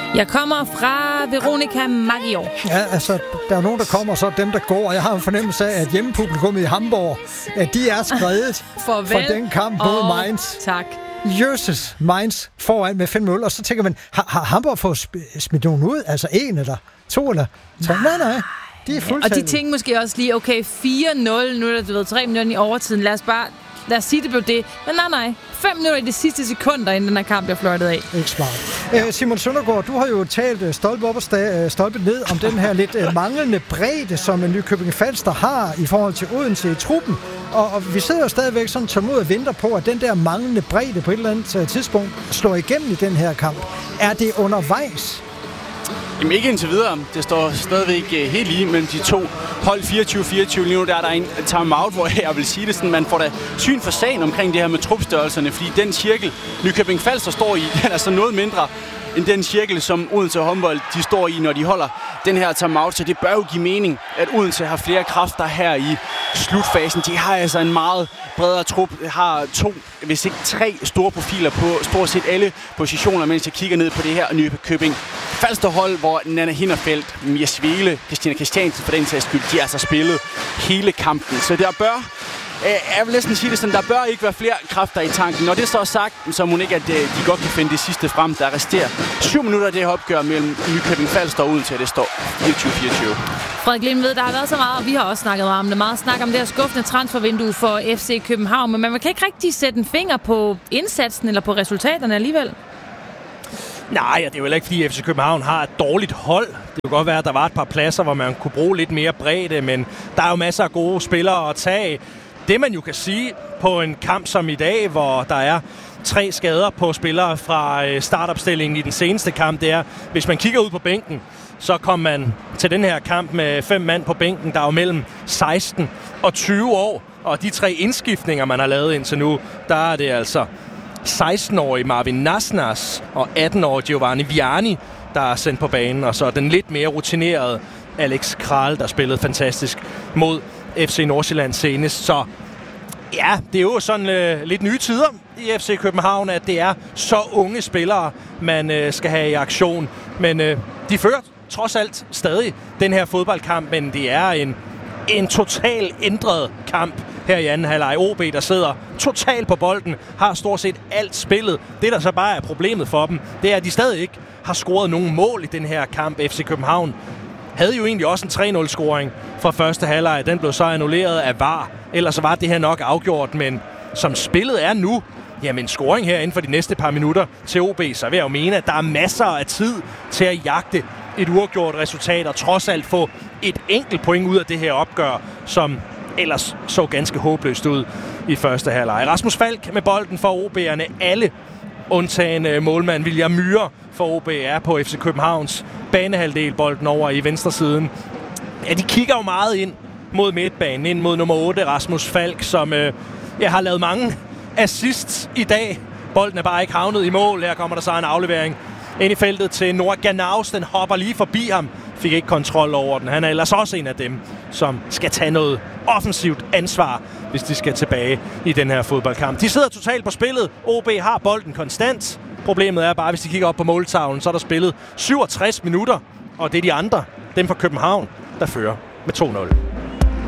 Jeg kommer fra Veronica Maggio. Ja, altså, der er nogen, der kommer, og så dem, der går. Jeg har en fornemmelse af, at hjemmepublikummet i Hamburg, at de er skredet for den kamp mod Mainz. Tak. Jesus, Mainz foran med 5-0, og så tænker man, har Hamburg fået smidt nogen ud? Altså 1 eller 2 eller 3? Nej. De er fuldstændig. Og de tænker måske også lige, okay, 4-0, nu er der 3 minutter i overtiden. Lad os sige, det blev det. Men nej. 5 minutter i de sidste sekunder, inden den her kamp bliver fløjtet af. Ikke smart. Simon Søndergaard, du har jo talt stolpe op og stolpe ned om den her lidt manglende bredde, som Nykøbing Falster har i forhold til Odense i truppen. Og vi sidder jo stadigvæk sådan tålmodigt og venter på, at den der manglende bredde på et eller andet tidspunkt slår igennem i den her kamp. Er det undervejs? Jamen ikke indtil videre. Det står stadigvæk helt lige mellem de to hold 24-24. Lige nu der er der en timeout, hvor jeg vil sige det sådan, man får da syn for sagen omkring det her med trupstørrelserne, fordi den cirkel, Nykøbing Falster står i, den er så noget mindre end den cirkel, som Odense håndbold de står i, når de holder den her timeout. Så det bør jo give mening, at Odense har flere kræfter her i slutfasen. De har altså en meget bredere trup. Har 2, hvis ikke 3 store profiler på stort set alle positioner, mens jeg kigger ned på det her Nykøbing Falsterhold, hvor Nanna Hinderfeldt, Mia Svele, Christina Christiansen for den sags skyld, de har altså spillet hele kampen. Så der bør, jeg vil næsten sige det sådan, der bør ikke være flere kræfter i tanken. Når det så er sagt, så må ikke, at de godt kan finde det sidste frem, der resterer 7 minutter af det her opgør mellem Nykøbing Falster og Odense, det står 24-24. Frederik Lindved, der har været så meget, og vi har også snakket meget om det. Meget snak om det her skuffende transfervindue for FC København, men man kan ikke rigtig sætte en finger på indsatsen eller på resultaterne alligevel. Nej, det er jo heller ikke, fordi FC København har et dårligt hold. Det kan godt være, at der var et par pladser, hvor man kunne bruge lidt mere bredde, men der er jo masser af gode spillere at tage. Det, man jo kan sige på en kamp som i dag, hvor der er 3 skader på spillere fra startopstillingen i den seneste kamp, det er, hvis man kigger ud på bænken, så kommer man til den her kamp med 5 mand på bænken, der er jo mellem 16 og 20 år. Og de 3 indskiftninger, man har lavet indtil nu, der er det altså 16-årige Marvin Nasnas og 18-årige Giovanni Viani, der er sendt på banen. Og så den lidt mere rutinerede Alex Kral, der spillede fantastisk mod FC Nordsjælland senest. Så ja, det er jo sådan lidt nye tider i FC København, at det er så unge spillere, man skal have i aktion. Men de fører trods alt stadig den her fodboldkamp, men det er en total ændret kamp her i anden halvleg. OB, der sidder totalt på bolden, har stort set alt spillet. Det, der så bare er problemet for dem, det er, at de stadig ikke har scoret nogen mål i den her kamp. FC København havde jo egentlig også en 3-0-scoring fra første halvleg. Den blev så annulleret af VAR. Ellers så var det her nok afgjort, men som spillet er nu, jamen scoring her inden for de næste par minutter til OB, så vil jeg jo mene, at der er masser af tid til at jagte et uafgjort resultat, og trods alt få et enkelt point ud af det her opgør, som ellers så ganske håbløst ud i første halvleg. Rasmus Falk med bolden for OB'erne. Alle undtagen målmand William Myhre for OB er på FC Københavns banehalvdel, bolden over i venstre siden. Ja, de kigger jo meget ind mod midtbanen, ind mod nummer 8, Rasmus Falk, som har lavet mange assists i dag. Bolden er bare ikke havnet i mål. Her kommer der så en aflevering ind i feltet til Noah Ganaus. Den hopper lige forbi ham. Fik ikke kontrol over den. Han er ellers også en af dem, som skal tage noget offensivt ansvar, hvis de skal tilbage i den her fodboldkamp. De sidder totalt på spillet. OB har bolden konstant. Problemet er bare, hvis de kigger op på måltavlen, så er der spillet 67 minutter. Og det er de andre, dem fra København, der fører med 2-0.